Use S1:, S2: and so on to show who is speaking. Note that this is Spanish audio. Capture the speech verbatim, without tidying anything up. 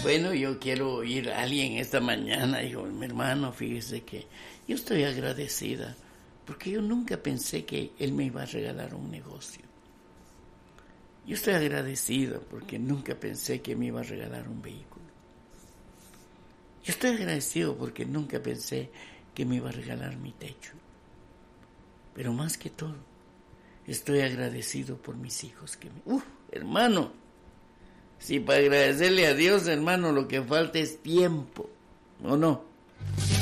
S1: Bueno, yo quiero oír a alguien esta mañana. Dijo, mi hermano, fíjese que yo estoy agradecida porque yo nunca pensé que él me iba a regalar un negocio. Yo estoy agradecido porque nunca pensé que me iba a regalar un vehículo. Yo estoy agradecido porque nunca pensé que me iba a regalar mi techo. Pero más que todo, estoy agradecido por mis hijos. Que me... ¡Uf, hermano! Si para agradecerle a Dios, hermano, lo que falta es tiempo, ¿o no?